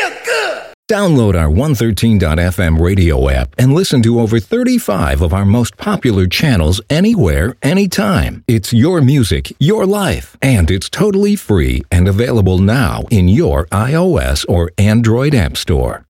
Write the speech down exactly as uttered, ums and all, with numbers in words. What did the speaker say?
feel good. Download our one thirteen dot f m radio app and listen to over thirty-five of our most popular channels anywhere, anytime. It's your music, your life, and it's totally free and available now in your iOS or Android app store.